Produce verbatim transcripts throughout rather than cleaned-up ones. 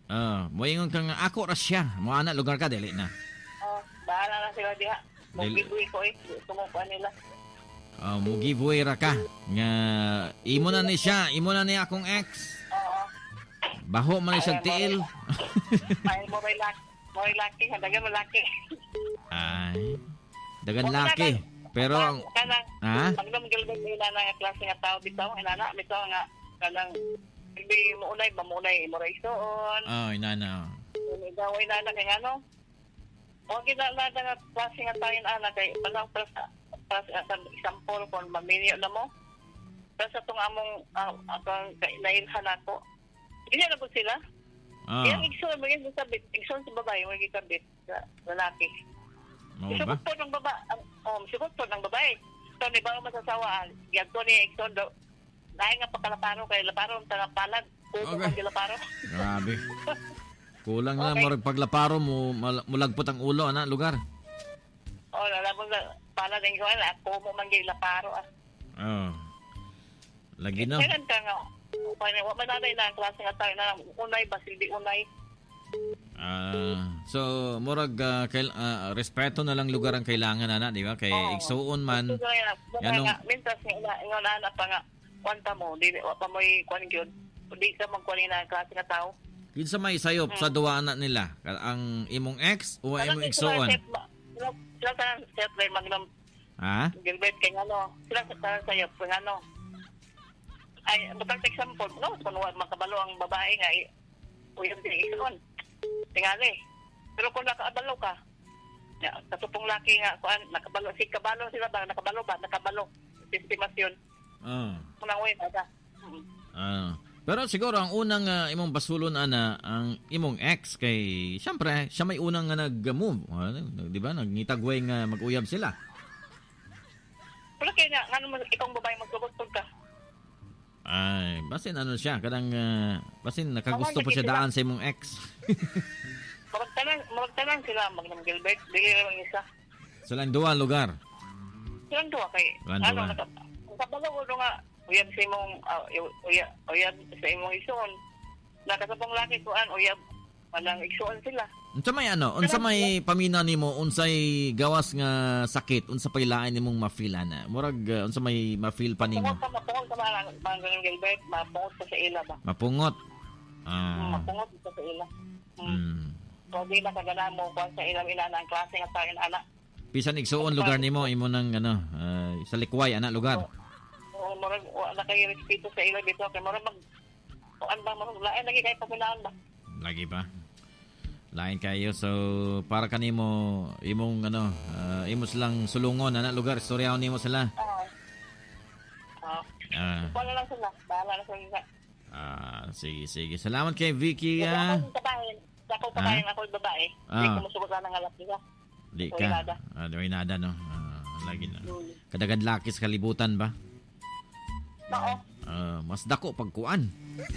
Ah, moingon kang ako ra siya. Mo ana lugar ka dili na. Oh, bahala na sila diha. Dili- Mugibuhi ko eh. Sumupa nila. Ah, mo giveaway ra ka. Nga imo na ni siya, imo na ni akong ex. Oo. Baho man ni siya tiil. Ay, mo may laki. Mo may laki. Hadagan mo laki. Ay. Dagan laki. Pero ang kanang ha? Magdam gilbert nila na nga klase nga tao bitaw inana bitaw nga kanang hindi mo unay mamunay mo ra isuon. Oh, inana. Ni daway na na kay ano. O ginala na nga klase nga tayo na kay panang pas pas example kon maminyo na mo. Tapos atong among uh, atong nailhan ako. Hindi na po sila. Ah. Kaya igsoon mo yung sabit. Igsoon sa babae mo yung kabit sa lalaki. Mo ba? Sibot po ng babae. Oh, sibot po ng babae. So, ni ba masasawaan? Yan to ni Exxon do. Dahil nga pagkalaparo kay laparo ang palad. Kuko Okay. okay. Laparo. Grabe. Kulang na Okay. mo paglaparo mo mal- mulagpot ang ulo ana lugar. Oh, alam mo na palad ang ikaw na ako mo man laparo ah. Oh. Lagi na. Kailan ka nga? Kaya wa man naday na ang klase nga tayo na unay ba silbi unay. Ah, so murag uh, kail, ah, respeto na lang lugar ang kailangan ana, di ba? Kay Oo. igsuon man. Ito nga Yan nga nung- nga mintas nga ingon na pa nga kwanta mo dili wa pa moy kwan gyud. Di ka magkuan na ang klase nga tao. Kinsa may sayop sa duwa ana nila? Ang imong ex o imong igsuon? Sila tanan set rin magnam Ha? Gilbert kay ano. Sila tanan sayop kay ano. Ay, batang example, no? Kung wa makabalo ang babae nga, eh, uyab din isuon. Tingali. Pero kung nakaabalo ka, ya, katupong laki nga, kuan, nakabalo, si kabalo sila ba? Nakabalo ba? Nakabalo. Estimasyon. Ah. Kung nang win, ada. Hmm. Ah. Pero siguro ang unang ah, imong basulon ana ang imong ex kay syempre siya may unang nga nag-move, ano, di ba? Nagngitagway nga mag-uyab sila. Pero kaya nga, nga naman, ikong babae magtubot ka. Ay, basin ano siya, kadang uh, basin nakagusto po siya daan sa imong ex. Magtanan, magtanan sila, magnam Gilbert. Dili lang isa. Silang duwa lugar. Silang duwa kay, Silang ano, duwa. naka- nakabalo ko nga, uyab sa imong, uh, uyab, uyab sa imong isuon. Nakasabong laki ko, an, uyab, walang isuon sila. Unsa may ano, unsa may pamina nimo, unsay gawas nga sakit, unsa pay lain nimong ma-feel ana? Murag uh, unsa may ma-feel pa nimo? Mapungot ka, mapungot ka ba lang, magnam Gilbert, mapungot ka sa ila ba? Mapungot. Hmm, Ah. mapungot ka sa ila. Hmm. Mm. So, di na kagana mo, kung sa ilang ina na ang klase nga tayo na anak. Bisan igsuon lugar nimo, imo nang ano, uh, sa likway ana lugar. O, murag, wala kayo respeto sa ila dito, kay murag mag, o, ano ba, murag, lain lagi kayo pagunaan ba? Lagi pa. Lain kayo, so para kanimo imong ano, uh, imo silang sulungon ana lugar, istoryahon nimo sila. Oo. Oo. Ah, Wala lang sila, bahala na sila. ah, sige sige. Salamat kay Vicky. Kasi Ah. ako kabahin, ako kabahin, ako yung babae. Hindi Ah. ko masugot lang ng alap nila. Di Doy ka. nada. Ah, doy nada no. Ah, lagi na. Hmm. Kadagad laki sa kalibutan ba? Oo. Ah, mas dako pagkuan.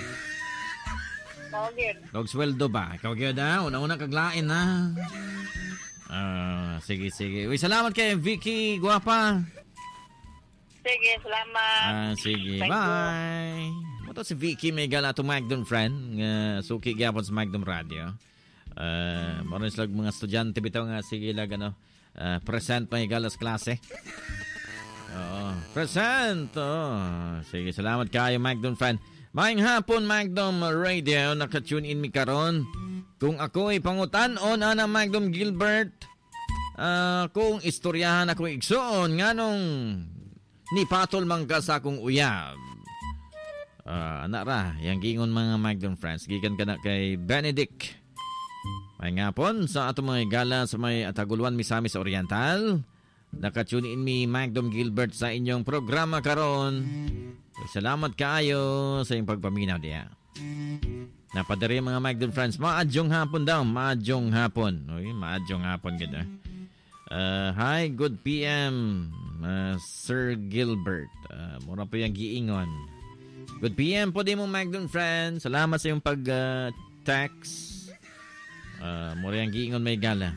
Oo, gid. Dog sweldo ba? Ikaw gyud ah, una-una kaglain na. Ah, sige sige. Uy, salamat kay Vicky, guwapa. Sige, salamat. Ah, sige. Thank Bye. Moto si Vicky may gala to Magdon friend nga suki gyapon sa Magdon Radio. Uh, maron sila mga estudyante bitaw nga sige lag ano uh, present may galas klase. Oo, present. Oh. Sige, salamat kayo Magdon friend. Maayong hapon Magdom Radio, naka-tune in mi karon. Kung ako'y pangutan-on ana Magdom Gilbert, uh, kung istoryahan ako igsoon nganong ni patol man ka sa akong uyab. Uh, anak ra, yang gingon mga Magdom friends, gikan ka na kay Benedict. May ngapon sa ato mga gala sa may Ataguluan, Misamis Oriental. Naka-tune in mi Magdom Gilbert sa inyong programa karon. Salamat kaayo sa iyong pagpaminaw diya. Napadari mga Magdom friends, maadyong hapon daw, maadyong hapon. Uy, maadyong hapon ganda. Uh, hi, good P M, uh, Sir Gilbert. Uh, mura po yung giingon. Good P M po din mo Magdom friends. Salamat sa iyong pag-text. Uh, uh, mura yung giingon may gala.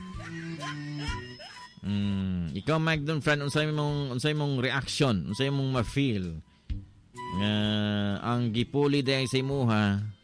Mm, ikaw Magdom friend, unsay mong unsay mong reaction, unsay mong ma-feel nga ang gipuli day sa imuha